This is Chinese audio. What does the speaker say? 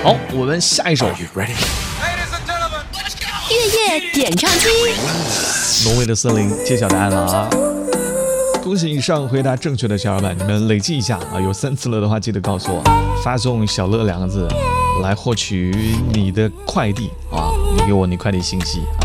好，我们下一首。 月夜点唱机， 挪威的森林揭晓答案了啊！恭喜以上回答正确的小伙伴，你们累计一下啊，有3次了的话，记得告诉我，发送小乐2个字来获取你的快递啊，你给我你快递信息啊。